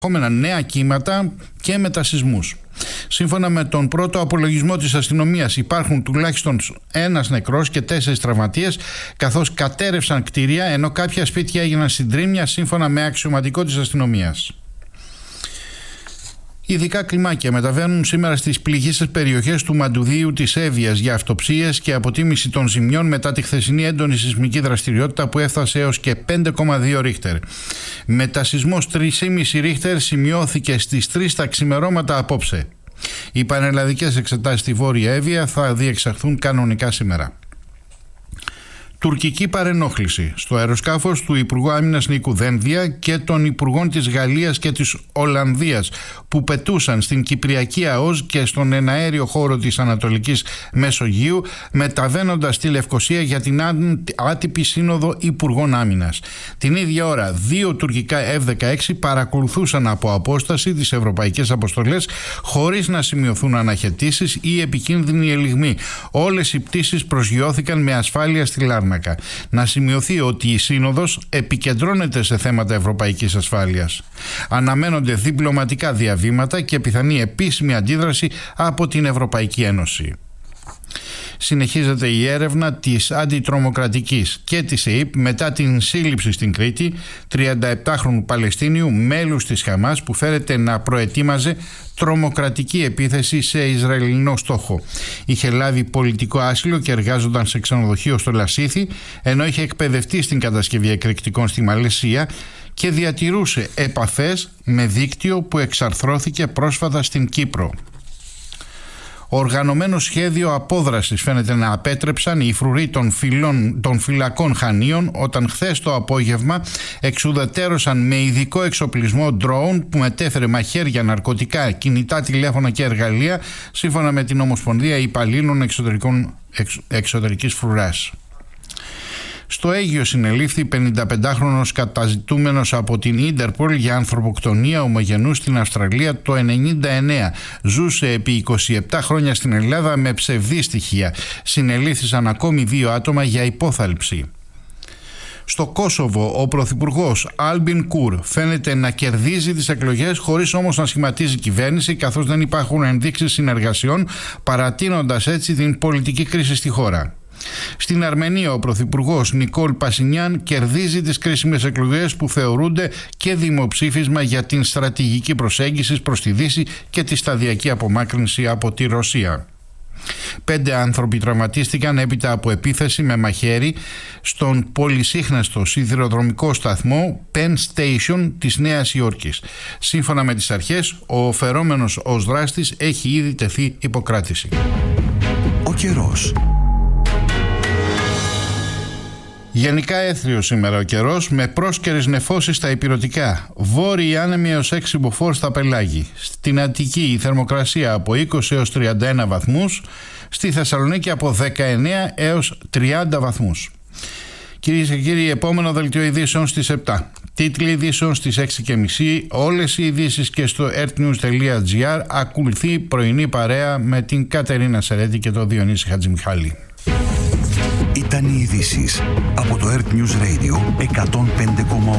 νέα κύματα και μετασυσμούς. Σύμφωνα με τον πρώτο απολογισμό της αστυνομίας, υπάρχουν τουλάχιστον 1 νεκρός και 4 τραυματίες, καθώς κατέρρευσαν κτίρια, ενώ κάποια σπίτια έγιναν συντρίμμια, σύμφωνα με αξιωματικό της αστυνομίας. Ειδικά κλιμάκια μεταβαίνουν σήμερα στις πληγείσες περιοχές του Μαντουδίου της Εύβοιας για αυτοψίες και αποτίμηση των ζημιών μετά τη χθεσινή έντονη σεισμική δραστηριότητα που έφτασε έως και 5,2 ρίχτερ. Μετασυσμός 3,5 ρίχτερ σημειώθηκε στις 3 τα ξημερώματα απόψε. Οι πανελλαδικές εξετάσεις στη Βόρεια Εύβοια θα διεξαχθούν κανονικά σήμερα. Τουρκική παρενόχληση στο αεροσκάφος του Υπουργού Άμυνας Νίκου Δένδια και των Υπουργών της Γαλλίας και της Ολλανδίας που πετούσαν στην Κυπριακή ΑΟΣ και στον εναέριο χώρο της Ανατολικής Μεσογείου, μεταβαίνοντας στη Λευκοσία για την άτυπη σύνοδο Υπουργών Άμυνας. Την ίδια ώρα 2 τουρκικά F-16 παρακολουθούσαν από απόσταση τις ευρωπαϊκές αποστολές χωρίς να σημειωθούν αναχαιτήσεις ή επικίνδυνοι ελιγμοί. Όλες οι πτήσεις προσγειώθηκαν με ασφάλεια στη Λάρνακα. Να σημειωθεί ότι η Σύνοδος επικεντρώνεται σε θέματα ευρωπαϊκής ασφάλειας. Αναμένονται διπλωματικά διαβήματα και πιθανή επίσημη αντίδραση από την Ευρωπαϊκή Ένωση. Συνεχίζεται η έρευνα της αντιτρομοκρατικής και της ΕΕΠ μετά την σύλληψη στην Κρήτη 37χρονου Παλαιστίνιου μέλους της Χαμάς που φέρεται να προετοίμαζε τρομοκρατική επίθεση σε Ισραηλινό στόχο. Είχε λάβει πολιτικό άσυλο και εργάζονταν σε ξενοδοχείο στο Λασίθι, ενώ είχε εκπαιδευτεί στην κατασκευή εκρηκτικών στη Μαλαισία και διατηρούσε επαφές με δίκτυο που εξαρθρώθηκε πρόσφατα στην Κύπρο. Οργανωμένο σχέδιο απόδρασης φαίνεται να απέτρεψαν οι φρουροί των φυλακών Χανίων όταν χθες το απόγευμα εξουδετερώσαν με ειδικό εξοπλισμό ντρόουν που μετέφερε μαχαίρια, ναρκωτικά, κινητά τηλέφωνα και εργαλεία, σύμφωνα με την Ομοσπονδία Υπαλλήλων Εξωτερικής Φρουράς. Στο Αίγυο συνελήφθη 55χρονος καταζητούμενος από την Ίντερπολ για ανθρωποκτονία ομογενούς στην Αυστραλία το 1999. Ζούσε επί 27 χρόνια στην Ελλάδα με ψευδή στοιχεία. Συνελήφθησαν ακόμη 2 άτομα για υπόθαλψη. Στο Κόσοβο, ο πρωθυπουργός Άλμπιν Κουρ φαίνεται να κερδίζει τις εκλογές χωρίς όμως να σχηματίζει κυβέρνηση, καθώς δεν υπάρχουν ενδείξεις συνεργασιών, παρατείνοντας έτσι την πολιτική κρίση στη χώρα. Στην Αρμενία, ο πρωθυπουργός Νικόλ Πασινιάν κερδίζει τις κρίσιμες εκλογές που θεωρούνται και δημοψήφισμα για την στρατηγική προσέγγιση προς τη Δύση και τη σταδιακή απομάκρυνση από τη Ρωσία. 5 άνθρωποι τραυματίστηκαν έπειτα από επίθεση με μαχαίρι στον πολυσύχναστο σιδηροδρομικό σταθμό Penn Station της Νέας Υόρκης. Σύμφωνα με τις αρχές, ο φερόμενος ως δράστης έχει ήδη τεθεί υποκράτηση. Ο καιρός. Γενικά έθριος σήμερα ο καιρός, με πρόσκαιρες νεφώσεις στα ηπειρωτικά. Βόρειοι άνεμοι έως 6 μποφόρ στα πελάγη. Στην Αττική η θερμοκρασία από 20 έως 31 βαθμούς. Στη Θεσσαλονίκη από 19 έως 30 βαθμούς. Κυρίες και κύριοι, επόμενο δελτίο ειδήσεων στις 7. Τίτλοι ειδήσεων στις 6.30. Όλες οι ειδήσεις και στο earthnews.gr. Ακολουθεί πρωινή παρέα με την Κατερίνα Σερέτη και τον Διονύση Χατζημιχάλη. Ήταν οι ειδήσεις από το Earth News Radio 105,8.